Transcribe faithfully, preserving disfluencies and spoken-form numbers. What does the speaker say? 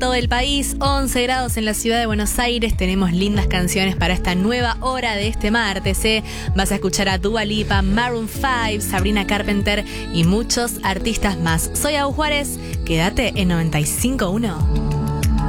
todo el país, once grados en la ciudad de Buenos Aires. Tenemos lindas canciones para esta nueva hora de este martes, ¿eh? Vas a escuchar a Dua Lipa, Maroon cinco, Sabrina Carpenter y muchos artistas más. Soy Agus Juárez, quédate en noventa y cinco punto uno.